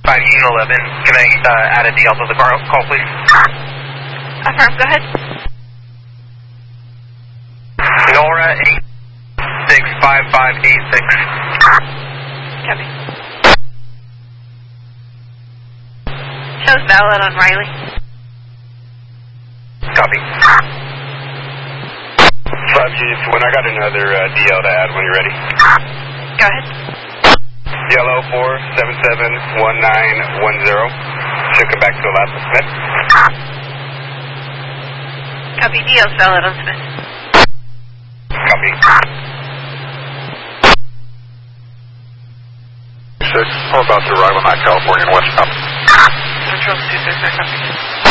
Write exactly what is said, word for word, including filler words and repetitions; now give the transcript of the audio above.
five Union eleven, can I uh, add a D L to the car call, please? Affirm, go ahead. Nora eight six five five eight six. Copy. Shows valid on Riley. Copy. five Union one, I got another uh, D L to add when you're ready. Go ahead. Yellow four seven seven one nine one zero. Should come back to Alaska Smith. Copy. D L's valid on Smith. Copy. Six, we're about to arrive on that California West Top. Control two six, copy.